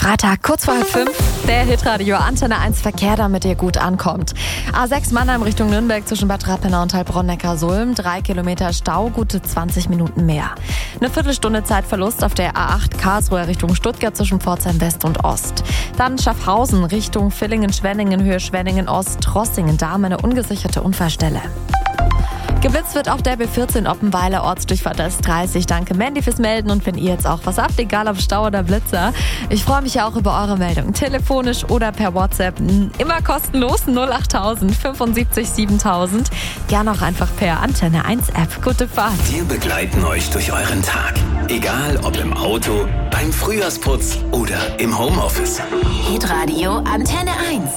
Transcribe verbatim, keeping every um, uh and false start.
Freitag, kurz vor halb fünf, der Hitradio Antenne eins Verkehr, damit ihr gut ankommt. A sechs Mannheim Richtung Nürnberg zwischen Bad Rappenau und Heilbronn-Neckarsulm. Drei Kilometer Stau, gute zwanzig Minuten mehr. Eine Viertelstunde Zeitverlust auf der A acht Karlsruhe Richtung Stuttgart zwischen Pforzheim West und Ost. Dann Schaffhausen Richtung Villingen-Schwenningen, Höhe Schwenningen-Ost, Rossingen, da eine ungesicherte Unfallstelle. Geblitzt wird auf der B vierzehn Oppenweiler, Ortsdurchfahrt S dreißig. Danke Mandy fürs Melden und wenn ihr jetzt auch was habt, egal ob Stau oder Blitzer. Ich freue mich ja auch über eure Meldungen, telefonisch oder per WhatsApp. Immer kostenlos, null achttausend fünfundsiebzig siebentausend. Gerne auch einfach per Antenne eins App. Gute Fahrt. Wir begleiten euch durch euren Tag. Egal ob im Auto, beim Frühjahrsputz oder im Homeoffice. Hitradio Antenne eins.